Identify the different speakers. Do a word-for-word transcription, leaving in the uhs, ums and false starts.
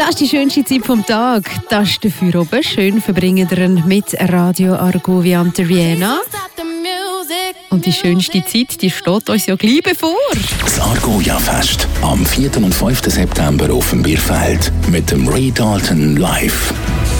Speaker 1: Das ist die schönste Zeit vom Tag. Das ist dafür oben. Schön verbringen wir ihn mit Radio Argovia und der Rihanna. Und die schönste Zeit, die steht uns ja gleich bevor.
Speaker 2: Das Argovia-Fest am vierten und fünften September auf dem Bierfeld mit dem Ray Dalton live.